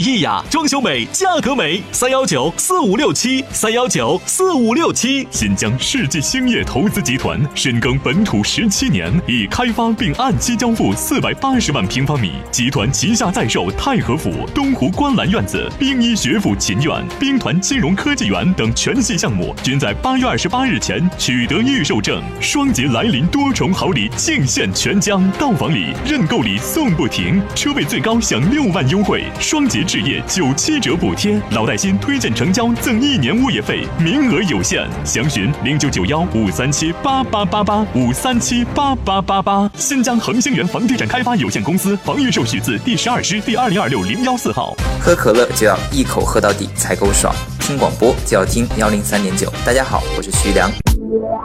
亿呀！装修美，价格美，3194567，3194567。 新疆世纪兴业投资集团深耕本土17年，已开发并按期交付480万平方米。集团旗下在售太和府、东湖观澜院子、兵医学府秦院、兵团金融科技园等全系项目，均在8月28日前取得预售证。双节来临，多重好礼尽现全疆，到访礼、认购礼送不停，车位最高享6万优惠，双节置业97折补贴，老带新推荐成交赠1年物业费，名额有限，详询099153753788，5378888。新疆恒星源房地产开发有限公司房预售许字第12支第2026-014号。 喝可乐就要一口喝到底才够爽，听广播就要听103.9。大家好，我是徐良。